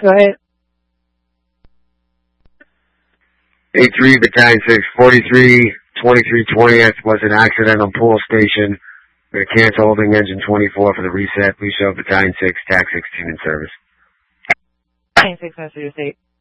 Go ahead. 83, Battalion 6, 43-2320, that was an accidental pull station. We're going to cancel holding engine 24 for the reset. Please show Battalion 6, TAC 16 in service. Battalion 6, answer your state.